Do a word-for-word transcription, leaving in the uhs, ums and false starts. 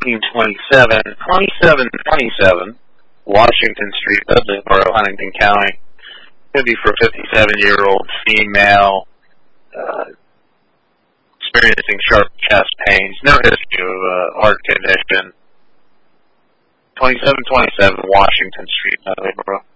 twenty-seven, twenty-seven twenty-seven, Washington Street, Dudleyboro, Huntington County. Could be for a fifty-seven-year-old female, uh, experiencing sharp chest pains, no history of uh, heart condition. twenty-seven twenty-seven, Washington Street, Dudleyboro.